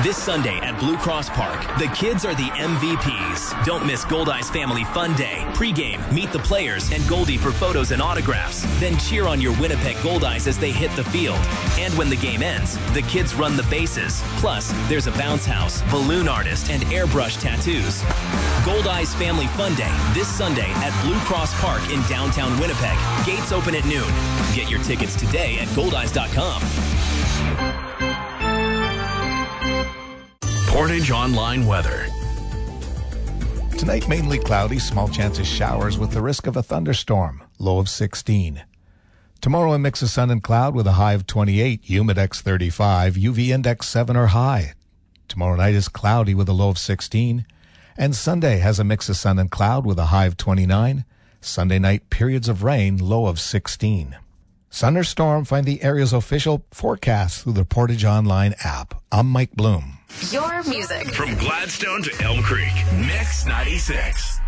This Sunday at Blue Cross Park, the kids are the MVPs. Don't miss Goldeyes Family Fun Day. Pre-game, meet the players and Goldie for photos and autographs. Then cheer on your Winnipeg Goldeyes as they hit the field. And when the game ends, the kids run the bases. Plus, there's a bounce house, balloon artist, and airbrush tattoos. Goldeyes Family Fun Day this Sunday at Blue Cross Park in downtown Winnipeg. Gates open at noon. Get your tickets today at goldeyes.com. Portage Online weather. Tonight, mainly cloudy, small chance of showers with the risk of a thunderstorm, low of 16. Tomorrow, a mix of sun and cloud with a high of 28, humidex 35, UV index 7 or high. Tomorrow night is cloudy with a low of 16. And Sunday has a mix of sun and cloud with a high of 29. Sunday night, periods of rain, low of 16. Thunderstorm, find the area's official forecast through the Portage Online app. I'm Mike Bloom. Your music. From Gladstone to Elm Creek, Mix 96.